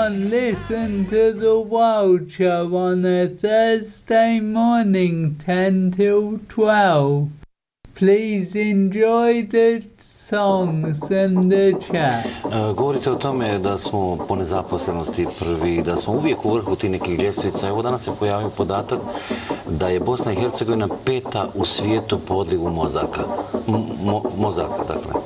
everyone listen to the World Show on a Thursday morning 10 till 12. Please enjoy the songs and the chat. Govorite o tome da smo po nezaposlenosti prvi, da smo uvijek u vrhu tih nekih ljestvica. Evo danas se pojavio podatak da je Bosna i Hercegovina 5. u svijetu po odlivu mozaka. Mozaka, dakle.